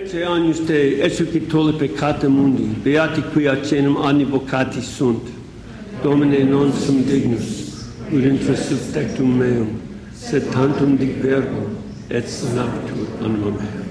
Te agnus Dei, exuci tolli peccata mundi, beati qui acenum advocati sunt. Domine non sum dignus, ut intra subtectum meum, sed tantum dic verbo, et sanabitur anima mea.